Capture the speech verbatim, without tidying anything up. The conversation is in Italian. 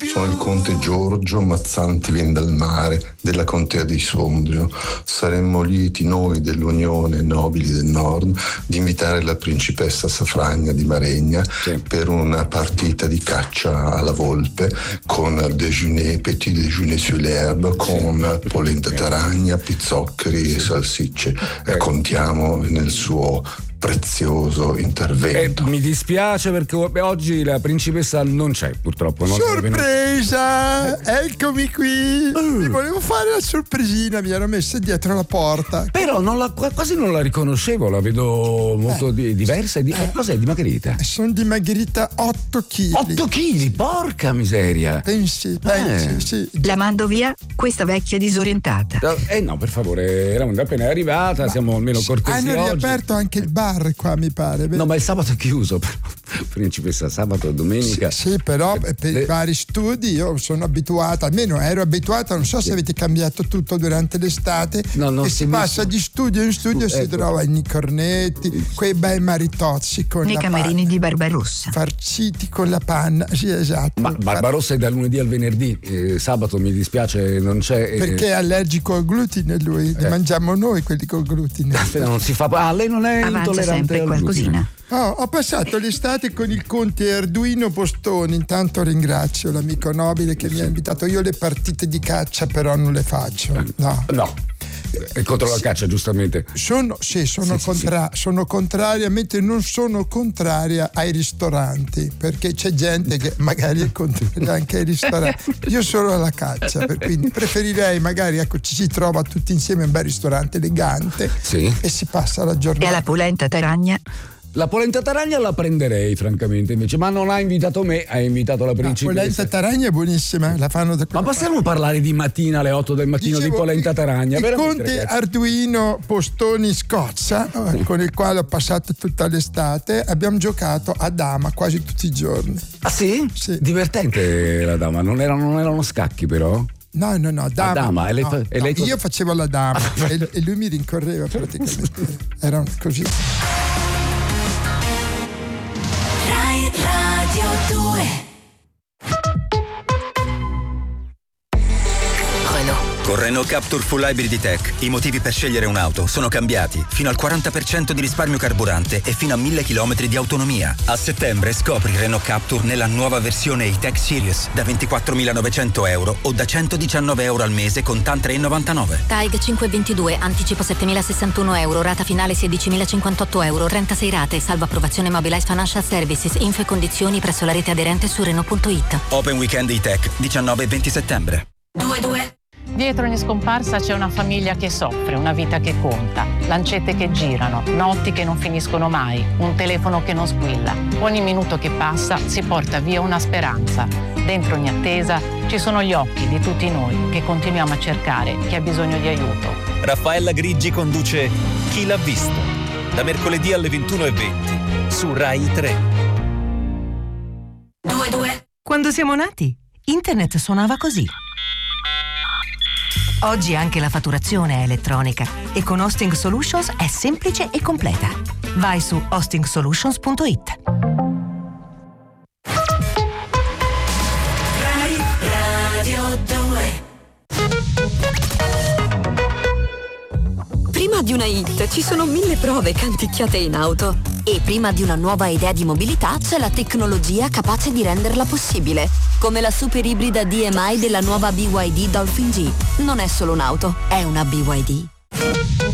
Sono il conte Giorgio Mazzanti Vendalmare della contea di Sondrio. Saremmo lieti noi dell'Unione Nobili del Nord di invitare la principessa Safragna di Maregna sì. per una partita di caccia alla volpe con déjeuner, petit déjeuner sur l'herbe, con sì. polenta taragna, pizzoccheri sì. e salsicce. E contiamo nel suo prezioso intervento. Eh, mi dispiace perché oggi la principessa non c'è, purtroppo. Non Sorpresa! Eccomi qui! Uh. Mi volevo fare la sorpresina, mi ero messa dietro la porta. Però non la, quasi non la riconoscevo, la vedo molto eh. di, diversa. Di, eh. Cos'è, dimagrita? Sono dimagrita otto chili. otto chili, porca miseria! Pensi, pensi, eh. sì. La mando via, questa vecchia disorientata. Eh no, per favore, era appena arrivata, Ma siamo almeno cortesi hanno oggi. Hanno riaperto anche il bar qua, mi pare. No, ma il sabato è chiuso, però. Principessa, sabato e domenica. Sì, sì però eh, per le... i vari studi io sono abituata, almeno ero abituata, non so se avete cambiato tutto durante l'estate, no, non e si si passa di studio in studio, Stu- si ecco. trova i cornetti, quei bei maritozzi con nei la camerini panna, di Barbarossa, farciti con la panna, sì, esatto. Ma Barbarossa è dal lunedì al venerdì, eh, sabato mi dispiace non c'è. Eh... Perché è allergico al glutine lui, li eh. mangiamo noi quelli col glutine. Non si fa. Ah, lei non è Avanza intollerante sempre al qualcosina. glutine. Oh, ho passato l'estate con il conte Arduino Postoni. Intanto ringrazio l'amico nobile che mi ha invitato. Io le partite di caccia però non le faccio. No. No. È contro la caccia, giustamente. Sono, sì, sono, sì, contra- sì, sì. sono contraria, mentre non sono contraria ai ristoranti, perché c'è gente che magari è contraria anche ai ristoranti. Io solo alla caccia, per quindi preferirei magari, ecco, ci si trova tutti insieme in un bel ristorante elegante sì. e si passa la giornata. E alla polenta taragna? La polenta taragna la prenderei francamente invece, ma non ha invitato me, ha invitato la principessa. La polenta taragna è buonissima, la fanno da Ma possiamo parlare di mattina alle otto del mattino Dicevo, di polenta taragna? Il conte ragazzi. Arduino Postoni Scozza, con il quale ho passato tutta l'estate, abbiamo giocato a dama quasi tutti i giorni. Ah sì? Sì. Divertente la dama, non erano, non erano scacchi però? No, no, no, dama. dama e lei, no, e lei no, io facevo la dama e, e lui mi rincorreva praticamente. Era così. Radio due. Con Renault Captur Full Hybrid Tech i motivi per scegliere un'auto sono cambiati. Fino al quaranta per cento di risparmio carburante e fino a mille chilometri di autonomia. A settembre scopri Renault Captur nella nuova versione E-Tech Series da ventiquattromilanovecento euro o da centodiciannove euro al mese con TAN tre virgola novantanove. T A I G cinquecentoventidue, anticipo settemilasessantuno euro, rata finale sedicimilacinquantotto euro, trentasei rate, salvo approvazione Mobilize Financial Services, info e condizioni presso la rete aderente su Renault punto it. Open Weekend E-Tech, diciannove e venti settembre. due due. Dietro ogni scomparsa c'è una famiglia che soffre, una vita che conta, lancette che girano, notti che non finiscono mai, un telefono che non squilla. Ogni minuto che passa si porta via una speranza. Dentro ogni attesa ci sono gli occhi di tutti noi che continuiamo a cercare chi ha bisogno di aiuto. Raffaella Grigi conduce Chi l'ha visto? Da mercoledì alle ventuno e venti su Rai tre. due due. Quando siamo nati, internet suonava così. Oggi anche la fatturazione è elettronica e con Hosting Solutions è semplice e completa. Vai su hosting solutions punto it. Radio due. Prima di una hit ci sono mille prove canticchiate in auto. E prima di una nuova idea di mobilità c'è la tecnologia capace di renderla possibile. Come la super ibrida D M I della nuova B Y D Dolphin G. Non è solo un'auto, è una B Y D.